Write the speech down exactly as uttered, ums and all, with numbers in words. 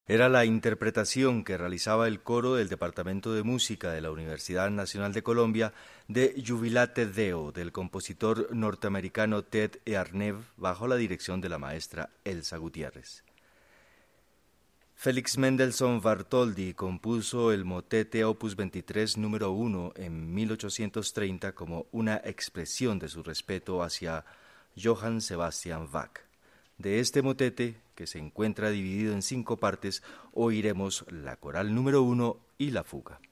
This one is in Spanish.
Era la interpretación que realizaba el coro del Departamento de Música de la Universidad Nacional de Colombia de Jubilate Deo del compositor norteamericano Ted Arneve bajo la dirección de la maestra Elsa Gutiérrez. Félix Mendelssohn Bartholdy compuso el motete opus veintitrés número uno en mil ochocientos treinta como una expresión de su respeto hacia Johann Sebastian Bach. De este motete, que se encuentra dividido en cinco partes, oiremos la coral número uno y la fuga.